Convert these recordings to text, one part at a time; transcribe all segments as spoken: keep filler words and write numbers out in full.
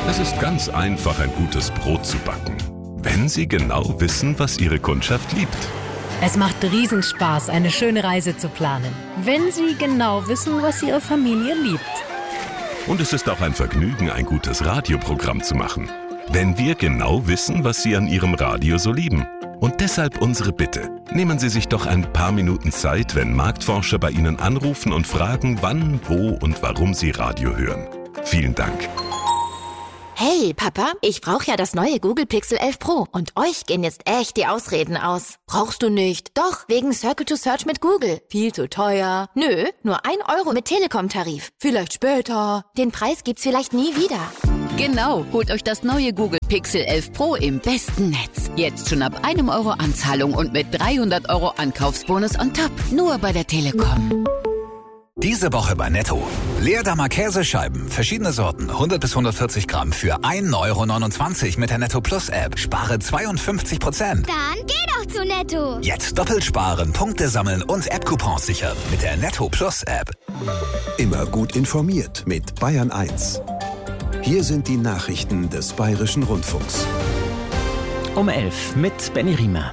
Es ist ganz einfach, ein gutes Brot zu backen, wenn Sie genau wissen, was Ihre Kundschaft liebt. Es macht Riesenspaß, eine schöne Reise zu planen, wenn Sie genau wissen, was Ihre Familie liebt. Und es ist auch ein Vergnügen, ein gutes Radioprogramm zu machen, wenn wir genau wissen, was Sie an Ihrem Radio so lieben. Und deshalb unsere Bitte. Nehmen Sie sich doch ein paar Minuten Zeit, wenn Marktforscher bei Ihnen anrufen und fragen, wann, wo und warum Sie Radio hören. Vielen Dank. Hey, Papa, ich brauche ja das neue Google Pixel elf Pro. Und euch gehen jetzt echt die Ausreden aus. Brauchst du nicht? Doch, wegen Circle to Search mit Google. Viel zu teuer. Nö, nur ein Euro mit Telekom-Tarif. Vielleicht später. Den Preis gibt's vielleicht nie wieder. Genau, holt euch das neue Google Pixel elf Pro im besten Netz. Jetzt schon ab einem Euro Anzahlung und mit dreihundert Euro Ankaufsbonus on top. Nur bei der Telekom. Diese Woche bei Netto. Leerdammer Käsescheiben, verschiedene Sorten, hundert bis hundertvierzig Gramm für ein Euro neunundzwanzig mit der Netto Plus App. Spare zweiundfünfzig Prozent. Dann geh doch zu Netto. Jetzt doppelt sparen, Punkte sammeln und App-Coupons sichern mit der Netto Plus App. Immer gut informiert mit Bayern eins. Hier sind die Nachrichten des Bayerischen Rundfunks. Um elf mit Benny Riemer.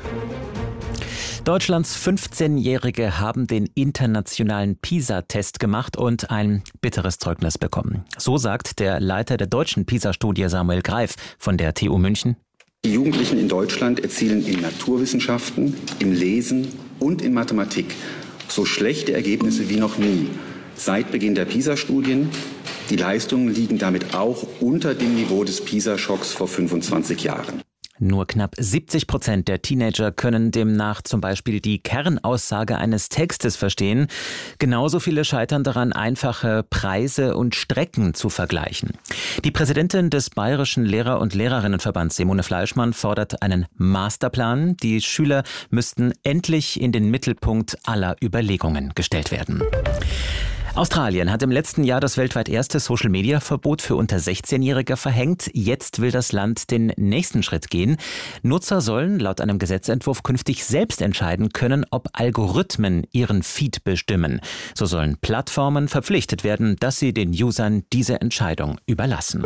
Deutschlands fünfzehnjährige haben den internationalen PISA-Test gemacht und ein bitteres Zeugnis bekommen. So sagt der Leiter der deutschen PISA-Studie Samuel Greif von der T U München. Die Jugendlichen in Deutschland erzielen in Naturwissenschaften, im Lesen und in Mathematik so schlechte Ergebnisse wie noch nie. Seit Beginn der PISA-Studien. Die Leistungen liegen damit auch unter dem Niveau des PISA-Schocks vor fünfundzwanzig Jahren. Nur knapp siebzig Prozent der Teenager können demnach zum Beispiel die Kernaussage eines Textes verstehen. Genauso viele scheitern daran, einfache Preise und Strecken zu vergleichen. Die Präsidentin des Bayerischen Lehrer- und Lehrerinnenverbands, Simone Fleischmann, fordert einen Masterplan. Die Schüler müssten endlich in den Mittelpunkt aller Überlegungen gestellt werden. Australien hat im letzten Jahr das weltweit erste Social-Media-Verbot für unter sechzehnjährige verhängt. Jetzt will das Land den nächsten Schritt gehen. Nutzer sollen laut einem Gesetzentwurf künftig selbst entscheiden können, ob Algorithmen ihren Feed bestimmen. So sollen Plattformen verpflichtet werden, dass sie den Usern diese Entscheidung überlassen.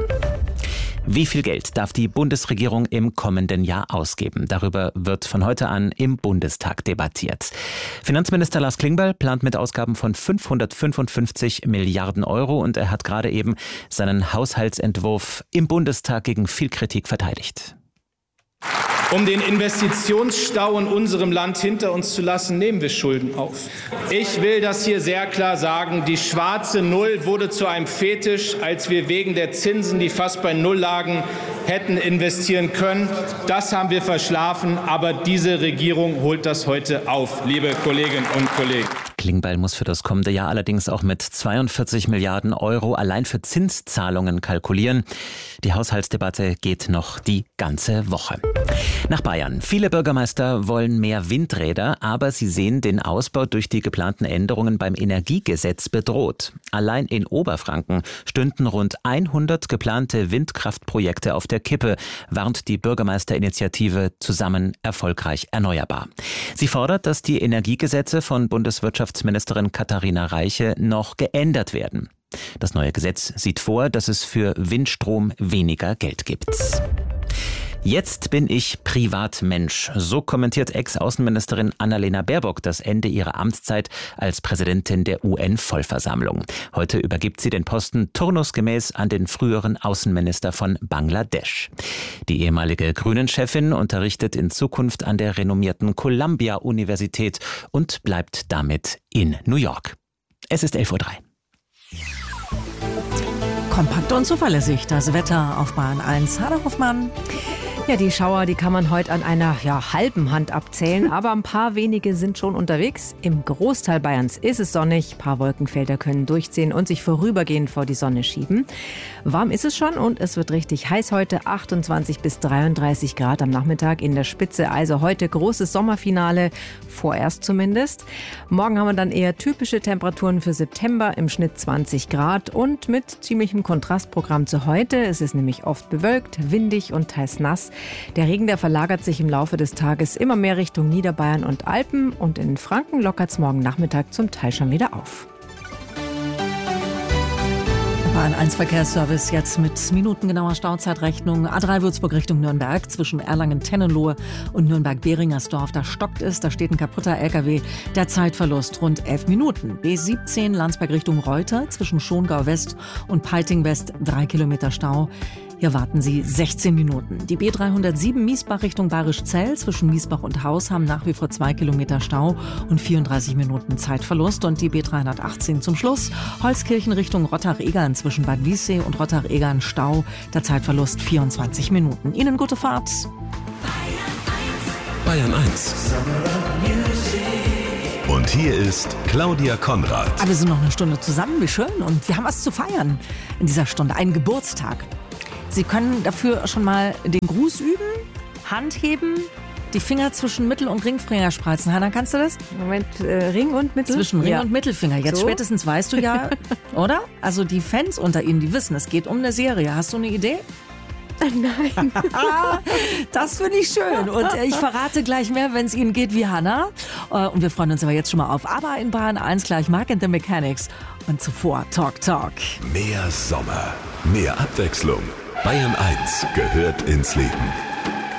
Wie viel Geld darf die Bundesregierung im kommenden Jahr ausgeben? Darüber wird von heute an im Bundestag debattiert. Finanzminister Lars Klingbeil plant mit Ausgaben von fünfhundertfünfundfünfzig Milliarden Euro und er hat gerade eben seinen Haushaltsentwurf im Bundestag gegen viel Kritik verteidigt. Um den Investitionsstau in unserem Land hinter uns zu lassen, nehmen wir Schulden auf. Ich will das hier sehr klar sagen. Die schwarze Null wurde zu einem Fetisch, als wir wegen der Zinsen, die fast bei Null lagen, hätten investieren können. Das haben wir verschlafen, aber diese Regierung holt das heute auf, liebe Kolleginnen und Kollegen. Klingbeil muss für das kommende Jahr allerdings auch mit zweiundvierzig Milliarden Euro allein für Zinszahlungen kalkulieren. Die Haushaltsdebatte geht noch die ganze Woche. Nach Bayern. Viele Bürgermeister wollen mehr Windräder, aber sie sehen den Ausbau durch die geplanten Änderungen beim Energiegesetz bedroht. Allein in Oberfranken stünden rund hundert geplante Windkraftprojekte auf der Kippe, warnt die Bürgermeisterinitiative Zusammen erfolgreich erneuerbar. Sie fordert, dass die Energiegesetze von Bundeswirtschaftsministerin Katharina Reiche noch geändert werden. Das neue Gesetz sieht vor, dass es für Windstrom weniger Geld gibt. Jetzt bin ich Privatmensch. So kommentiert Ex-Außenministerin Annalena Baerbock das Ende ihrer Amtszeit als Präsidentin der U N-Vollversammlung. Heute übergibt sie den Posten turnusgemäß an den früheren Außenminister von Bangladesch. Die ehemalige Grünen-Chefin unterrichtet in Zukunft an der renommierten Columbia-Universität und bleibt damit in New York. Es ist elf Uhr drei. Kompakt und zuverlässig das Wetter auf Bahn eins. Hallo Hoffmann. Ja, die Schauer, die kann man heute an einer ja, halben Hand abzählen, aber ein paar wenige sind schon unterwegs. Im Großteil Bayerns ist es sonnig, ein paar Wolkenfelder können durchziehen und sich vorübergehend vor die Sonne schieben. Warm ist es schon und es wird richtig heiß heute, achtundzwanzig bis dreiunddreißig Grad am Nachmittag in der Spitze. Also heute großes Sommerfinale, vorerst zumindest. Morgen haben wir dann eher typische Temperaturen für September, im Schnitt zwanzig Grad und mit ziemlichem Kontrastprogramm zu heute. Es ist nämlich oft bewölkt, windig und teils nass. Der Regen, der verlagert sich im Laufe des Tages immer mehr Richtung Niederbayern und Alpen und in Franken lockert es morgen Nachmittag zum Teil schon wieder auf. Bahn eins Verkehrsservice jetzt mit minutengenauer Stauzeitrechnung. A drei Würzburg Richtung Nürnberg zwischen Erlangen-Tennenlohe und Nürnberg-Beringersdorf. Da stockt es, da steht ein kaputter L K W. Der Zeitverlust rund elf Minuten. B siebzehn Landsberg Richtung Reuter zwischen Schongau West und Peiting West drei Kilometer Stau. Hier warten Sie sechzehn Minuten. Die B dreihundertsieben Miesbach Richtung Bayerischzell zwischen Miesbach und Haus haben nach wie vor zwei Kilometer Stau und vierunddreißig Minuten Zeitverlust. Und die B dreihundertachtzehn zum Schluss. Holzkirchen Richtung Rottach-Egern zwischen Bad Wiessee und Rottach-Egern Stau. Der Zeitverlust vierundzwanzig Minuten. Ihnen gute Fahrt. Bayern eins. Und hier ist Claudia Konrad. Aber wir sind noch eine Stunde zusammen, wie schön. Und wir haben was zu feiern in dieser Stunde. Einen Geburtstag. Sie können dafür schon mal den Gruß üben, Hand heben, die Finger zwischen Mittel- und Ringfinger spreizen. Hanna, kannst du das? Moment, äh, Ring und Mittel? Zwischen Ring ja. und Mittelfinger. Jetzt so? Spätestens weißt du ja, oder? Also die Fans unter Ihnen, die wissen, es geht um eine Serie. Hast du eine Idee? Nein. Das finde ich schön. Und ich verrate gleich mehr, wenn es Ihnen geht wie Hanna. Und wir freuen uns aber jetzt schon mal auf Aber in Bahn eins gleich Mark and the Mechanics. Und zuvor Talk Talk. Mehr Sommer, mehr Abwechslung. Bayern eins gehört ins Leben.